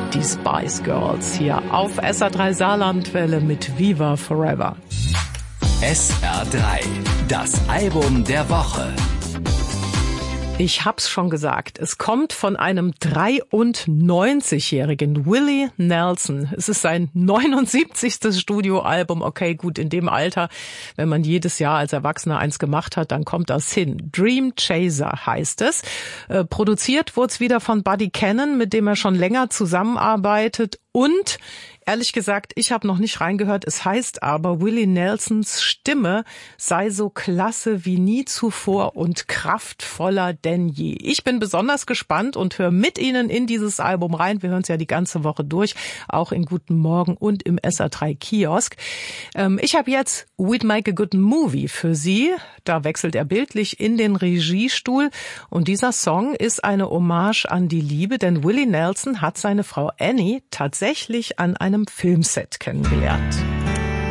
Die Spice Girls hier auf SR3 Saarlandwelle mit Viva Forever. SR3, das Album der Woche. Ich hab's schon gesagt, es kommt von einem 93-jährigen Willie Nelson. Es ist sein 79. Studioalbum. Okay, gut, in dem Alter, wenn man jedes Jahr als Erwachsener eins gemacht hat, dann kommt das hin. Dream Chaser heißt es. Produziert wurde es wieder von Buddy Cannon, mit dem er schon länger zusammenarbeitet. Und ehrlich gesagt, ich habe noch nicht reingehört. Es heißt aber, Willie Nelsons Stimme sei so klasse wie nie zuvor und kraftvoller denn je. Ich bin besonders gespannt und höre mit Ihnen in dieses Album rein. Wir hören es ja die ganze Woche durch, auch in Guten Morgen und im SR3 Kiosk. Ich habe jetzt We'd Make a Good Movie für Sie. Da wechselt er bildlich in den Regiestuhl. Und dieser Song ist eine Hommage an die Liebe, denn Willie Nelson hat seine Frau Annie tatsächlich an einem Filmset kennengelernt.